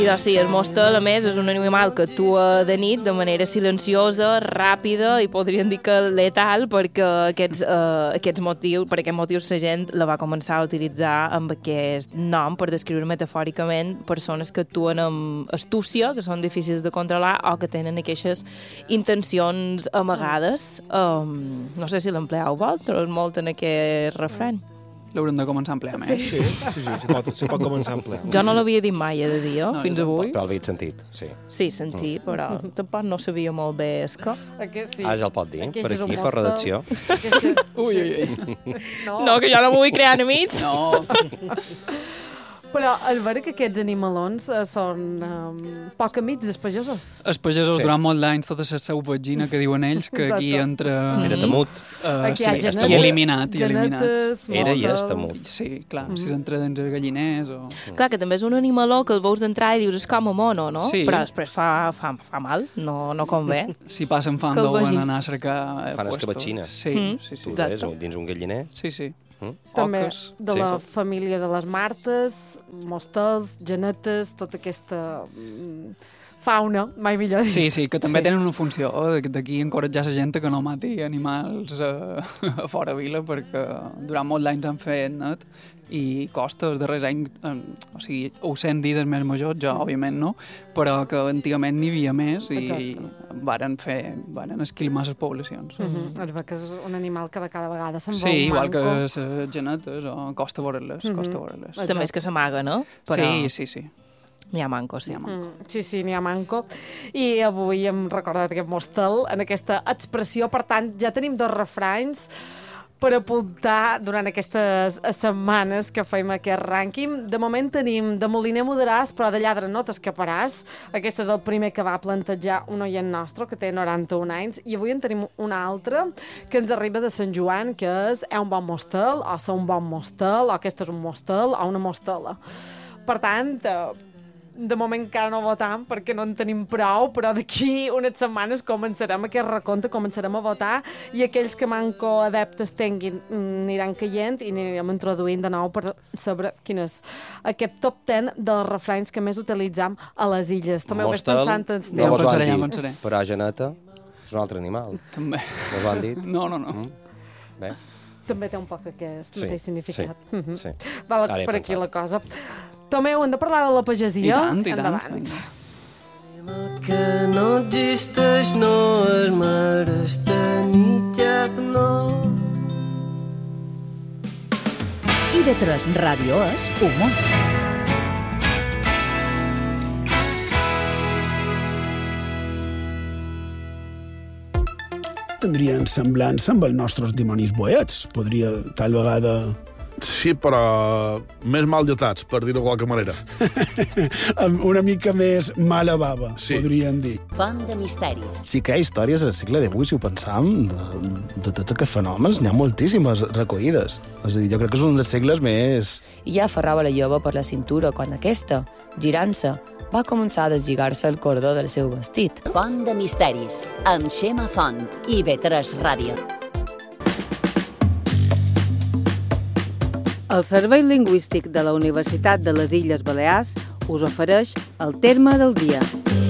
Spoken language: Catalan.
I doncs sí, el mostel, a més, és un animal que actua de nit de manera silenciosa, ràpida i podríem dir que letal perquè per aquest motiu la gent la va començar a utilitzar amb aquest nom per descriure metafòricament persones que actuen amb astúcia, que són difícils de controlar o que tenen aquestes intencions amagades. No sé si l'empleeu vosaltres molt en aquest refrany. L'haurem de començar a emplear més. Sí, se pot començar a emplear. Jo no l'havia dit mai, he de dir, fins avui. Però l'havia sentit, sí. Sí, sentir, però tampoc no sabia molt bé el que. Ara ja el pot dir, per aquí, per redacció. Ui. No, que jo no m'ho vull crear enemics. No. Però al veure que aquests animalons són poc amics dels pagesos. Els pagesos durant molt d'anys, tota la seu vagina que diuen ells, que aquí entra... Era temut. Sí, està eliminat. Era i és temut. Sí, clar, si s'entra dins els galliners o... Clar, que també és un animaló que el veus d'entrar i dius és com a mono, no? Sí. Però després fa mal, no convé. Si passen fam deuen anar a cercar... Fan escabatxines. Sí. Tu ves dins un galliner. Sí. També de la família de les martes, mostels, genetes, tota aquesta fauna, mai millor dit. Sí, que també tenen una funció d'aquí encoratjar la gent que no mati animals a fora vila, perquè durant molt d'anys han fet net i costa els darrers anys, o sigui, ho sent dir dels més majors, jo òbviament no, però que antigament n'hi havia més i varen esquilmar les poblacions. Es veu que és un animal que de cada vegada se'n va Sí, un igual que manco. les genetes, costa veure-les. També és que s'amaga, no? Però Sí. N'hi ha manco, sí. Sí, n'hi ha manco. I avui hem recordat aquest mostel en aquesta expressió. Per tant, ja tenim 2 refranys per apuntar durant aquestes setmanes que fem aquest rànquing. De moment tenim de moliner mudaràs, però de lladre no t'escaparàs. Aquest és el primer que va plantejar un oient nostre, que té 91 anys, i avui en tenim un altre que ens arriba de Sant Joan, que és un bon mostel, o ser un bon mostel, o aquest és un mostel, o una mostela. Per tant, de moment encara no votam perquè no en tenim prou, però d'aquí unes setmanes començarem aquest recompte, començarem a votar i aquells que manco adeptes tinguin aniran caient i anirem introduint de nou per saber quin és aquest top 10 dels refranys que més utilitzem a les illes. També ho vaig pensant en no vos ho han pensaré. dit, però geneta és un altre animal. També. Vos ho han dit? No. Bé. També té un poc aquest mateix significat. Sí. Val per aquí la cosa. Tomeu, hem de parlar de la pagesia? I tant. Endavant. El que no existeix no es mereix tenir cap nom. IB3 Ràdio és humor. Tindrien semblança amb els nostres dimonis boets. Podria, tal vegada... Sí, però més mal lletats, per dir-ho de qualque manera. Amb una mica més mala bava, podríem dir. Font de misteris. Sí que hi ha històries al segle XVIII, si ho pensam, de tots aquests fenòmens, n'hi ha moltíssimes recollides. És a dir, jo crec que és un dels segles més... I ja aferrava la jove per la cintura quan aquesta, girant-se, va començar a deslligar-se el cordó del seu vestit. Font de misteris, amb Xema Font i IB3 Ràdio. El Servei Lingüístic de la Universitat de les Illes Balears us ofereix el terme del dia.